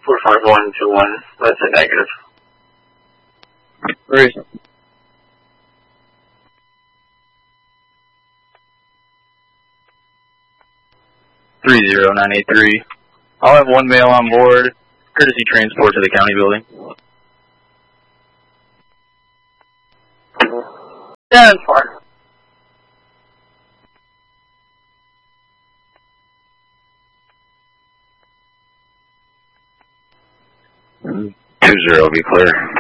45121, that's a negative. Where is it? $30983. I'll have one male on board. Courtesy transport to the county building. Yeah, that's fine. Two zero, be clear.